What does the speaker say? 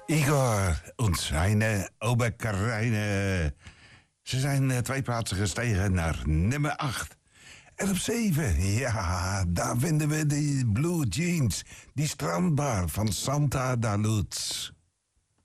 Igor en zijn Oberkarijne. Ze zijn 2 plaatsen gestegen naar nummer 8. En op 7, ja, daar vinden we die Blue Jeans. Die strandbar van Santa da Luz.